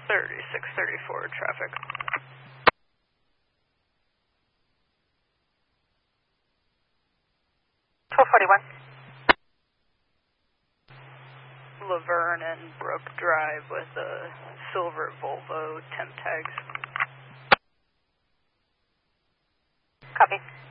3634 traffic. Laverne and Brook Drive with a silver Volvo temp tags. Copy.